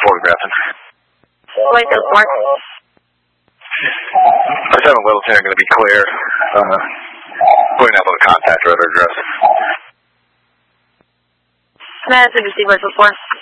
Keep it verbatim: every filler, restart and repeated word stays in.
photographing. Wait, the report. seven Littleton are going to be clear. Uh, putting up with a contact or other address. Command to receive report.